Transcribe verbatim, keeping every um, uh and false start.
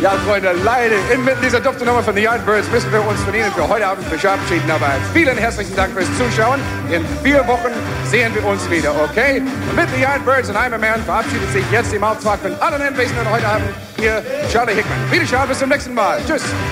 Ja, Freunde, leider, inmitten dieser duften Nummer von The Yardbirds müssen wir uns von Ihnen für heute Abend verabschieden. Aber vielen herzlichen Dank fürs Zuschauen. In vier Wochen sehen wir uns wieder, okay? Und mit The Yardbirds und I'm a Man verabschiedet sich jetzt im Auftrag von allen Anwesenden heute Abend hier Charlie Hickman. Wiederschauen, bis zum nächsten Mal. Tschüss.